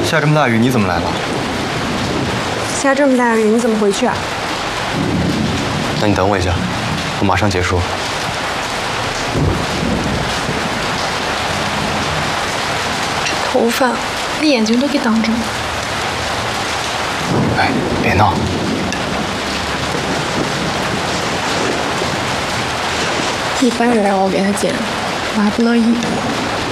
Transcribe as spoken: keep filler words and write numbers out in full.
下这么大雨，你怎么来了？ 下这么大雨，你怎么回去啊？ 那你等我一下，我马上结束。 头发，你眼睛都给挡着了。 哎，别闹。 一般人让我给他剪，我还不乐意。